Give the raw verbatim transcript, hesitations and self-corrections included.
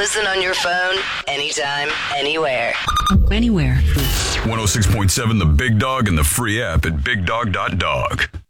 Listen on your phone, anytime, anywhere. Anywhere. one oh six point seven The Big Dog and the free app at big dog dot dog.